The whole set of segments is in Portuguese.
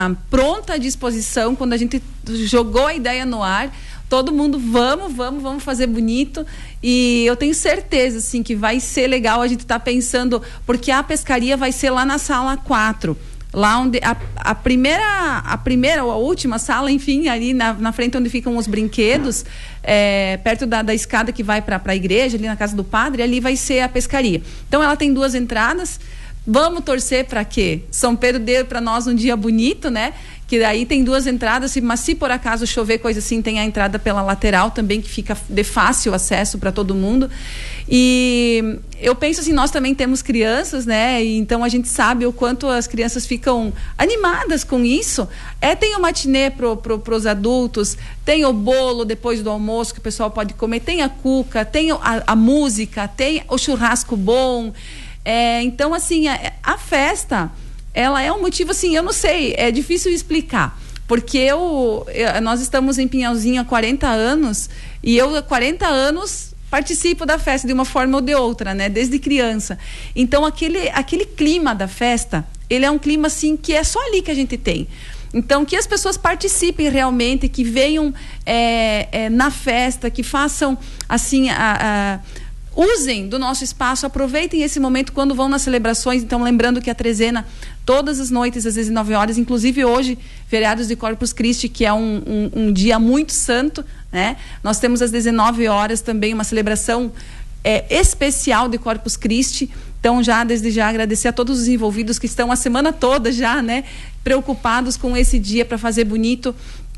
pronta à disposição. Quando a gente jogou a ideia no ar, todo mundo, vamos fazer bonito, e eu tenho certeza, assim, que vai ser legal. A gente tá pensando, porque a pescaria vai ser lá na sala 4, lá onde a primeira ou a última sala, enfim, ali na frente onde ficam os brinquedos, perto da escada que vai para a igreja, ali na casa do padre, ali vai ser a pescaria. Então ela tem 2 entradas. Vamos torcer para que São Pedro dê para nós um dia bonito, né? Que daí tem 2 entradas, mas se por acaso chover, coisa assim, tem a entrada pela lateral também, que fica de fácil acesso para todo mundo. E eu penso assim, nós também temos crianças, né? E então a gente sabe o quanto as crianças ficam animadas com isso. Tem o matinê pros adultos, tem o bolo depois do almoço que o pessoal pode comer, tem a cuca, tem a música, tem o churrasco bom. Então, assim, a festa, ela é um motivo, assim, eu não sei, é difícil explicar, porque nós estamos em Pinhalzinho há 40 anos, e eu há 40 anos participo da festa de uma forma ou de outra, né, desde criança. Então, aquele clima da festa, ele é um clima, assim, que é só ali que a gente tem. Então, que as pessoas participem realmente, que venham na festa, que façam, assim, usem do nosso espaço, aproveitem esse momento quando vão nas celebrações. Então, lembrando que a trezena, todas as noites, às 19 horas, inclusive hoje, feriados de Corpus Christi, que é um dia muito santo, né? Nós temos às 19 horas também uma celebração especial de Corpus Christi. Então, desde já, agradecer a todos os envolvidos que estão a semana toda já, né, preocupados com esse dia para fazer bonito.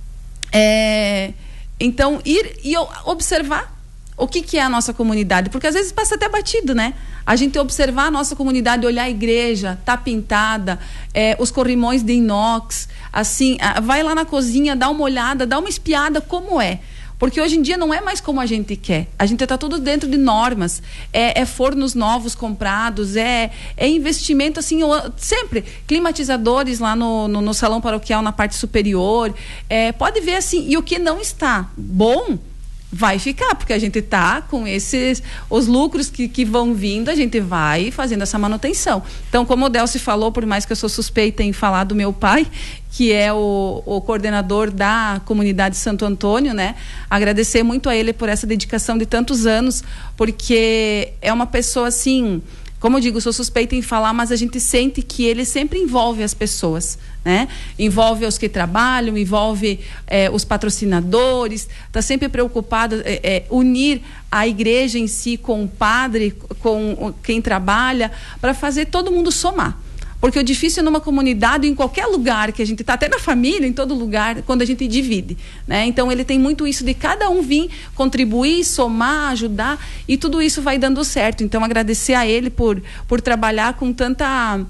Então, ir e observar o que é a nossa comunidade, porque às vezes passa até batido, né? A gente observar a nossa comunidade, olhar a igreja, tá pintada, os corrimões de inox, assim, vai lá na cozinha, dá uma olhada, dá uma espiada como é. Porque hoje em dia não é mais como a gente quer. A gente está tudo dentro de normas. Fornos novos comprados, investimento, assim, sempre. Climatizadores lá no salão paroquial, na parte superior. Pode ver, assim, e o que não está bom vai ficar, porque a gente está com os lucros que vão vindo, a gente vai fazendo essa manutenção. Então, como o Delci falou, por mais que eu sou suspeita em falar do meu pai, que é o coordenador da comunidade Santo Antônio, né? Agradecer muito a ele por essa dedicação de tantos anos, porque é uma pessoa, assim, como eu digo, sou suspeita em falar, mas a gente sente que ele sempre envolve as pessoas, né? Envolve os que trabalham, envolve os patrocinadores, está sempre preocupado unir a igreja em si com o padre, com quem trabalha, para fazer todo mundo somar. Porque o difícil é numa comunidade, em qualquer lugar que a gente está, até na família, em todo lugar, quando a gente divide, né? Então ele tem muito isso de cada um vir contribuir, somar, ajudar, e tudo isso vai dando certo. Então agradecer a ele por trabalhar com tanto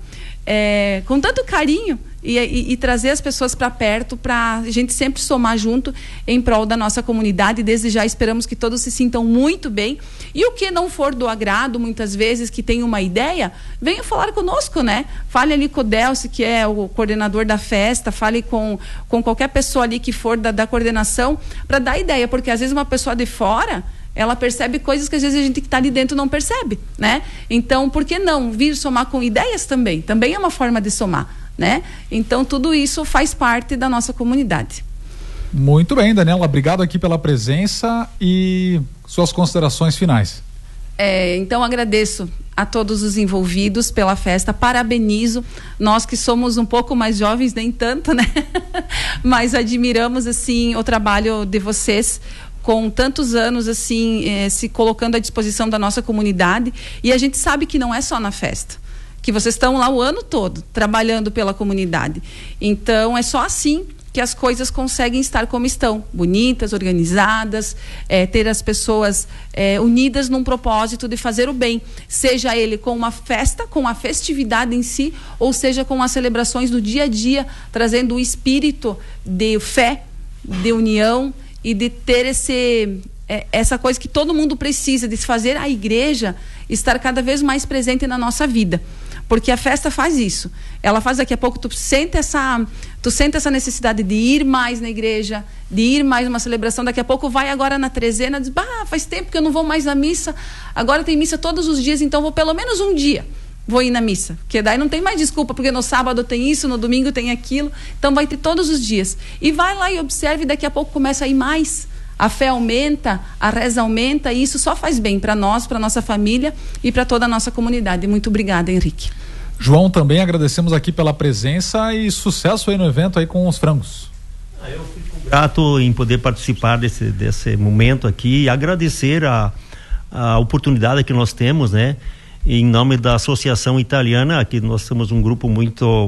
carinho e trazer as pessoas para perto, para a gente sempre somar junto em prol da nossa comunidade. Desde já esperamos que todos se sintam muito bem, e o que não for do agrado, muitas vezes, que tem uma ideia, venha falar conosco, né? Fale ali com o Delci, que é o coordenador da festa, fale com qualquer pessoa ali que for da coordenação, para dar ideia, porque às vezes uma pessoa de fora, ela percebe coisas que às vezes a gente que está ali dentro não percebe, né? Então, por que não vir somar com ideias também? Também é uma forma de somar, né? Então, tudo isso faz parte da nossa comunidade. Muito bem, Daniela, obrigado aqui pela presença e suas considerações finais. Então, agradeço a todos os envolvidos pela festa, parabenizo nós que somos um pouco mais jovens, nem tanto, né? Mas admiramos, assim, o trabalho de vocês, com tantos anos, assim, se colocando à disposição da nossa comunidade, e a gente sabe que não é só na festa, que vocês estão lá o ano todo trabalhando pela comunidade. Então, é só assim que as coisas conseguem estar como estão, bonitas, organizadas, ter as pessoas unidas num propósito de fazer o bem, seja ele com uma festa, com a festividade em si, ou seja com as celebrações do dia a dia, trazendo o espírito de fé, de união e de ter essa coisa que todo mundo precisa, de fazer a igreja estar cada vez mais presente na nossa vida. Porque a festa faz isso. Ela faz, daqui a pouco tu sente essa necessidade de ir mais na igreja, de ir mais numa celebração. Daqui a pouco vai agora na trezena, diz, faz tempo que eu não vou mais na missa, agora tem missa todos os dias, então vou pelo menos um dia, vou ir na missa, porque daí não tem mais desculpa, porque no sábado tem isso, no domingo tem aquilo, então vai ter todos os dias, e vai lá e observe, daqui a pouco começa a ir mais, a fé aumenta, a reza aumenta, e isso só faz bem para nós, para nossa família e para toda a nossa comunidade. Muito obrigada, Henrique. João, também agradecemos aqui pela presença e sucesso aí no evento aí com os frangos. Eu fico grato em poder participar desse momento aqui e agradecer a oportunidade que nós temos, né? Em nome da Associação Italiana, aqui nós somos um grupo muito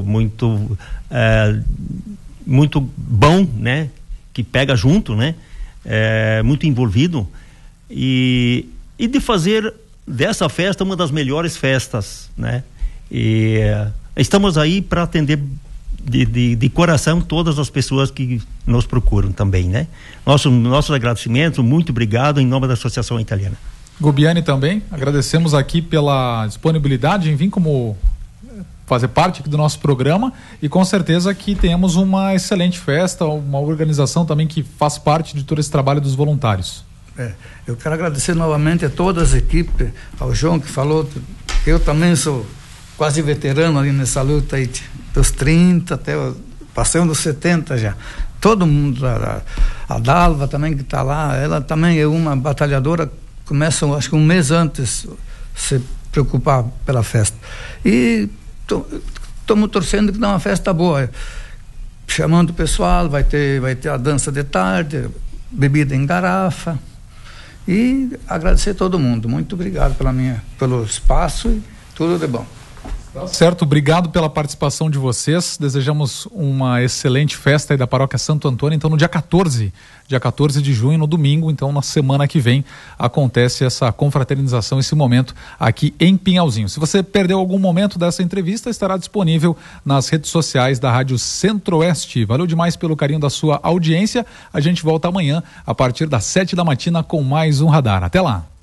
bom, né? Que pega junto, né? Muito envolvido e de fazer dessa festa uma das melhores festas, né? E estamos aí para atender de coração todas as pessoas que nos procuram também, né? Nossos agradecimentos, muito obrigado em nome da Associação Italiana. Gubiani, também agradecemos aqui pela disponibilidade em vir como fazer parte aqui do nosso programa, e com certeza que temos uma excelente festa, uma organização também que faz parte de todo esse trabalho dos voluntários. Eu quero agradecer novamente a todas as equipes, ao João que falou, eu também sou quase veterano ali nessa luta aí, dos 30 até passei dos 70 já. Todo mundo, a Dalva também que está lá, ela também é uma batalhadora, começa acho que um mês antes se preocupar pela festa. E estamos torcendo que dá uma festa boa, chamando o pessoal, vai ter a dança de tarde, bebida em garrafa, e agradecer a todo mundo. Muito obrigado pelo espaço e tudo de bom. Certo, obrigado pela participação de vocês, desejamos uma excelente festa aí da Paróquia Santo Antônio. Então no dia 14 de junho, no domingo, então na semana que vem acontece essa confraternização, esse momento aqui em Pinhalzinho. Se você perdeu algum momento dessa entrevista, estará disponível nas redes sociais da Rádio Centro-Oeste. Valeu demais pelo carinho da sua audiência, a gente volta amanhã a partir das 7 da matina com mais um Radar. Até lá!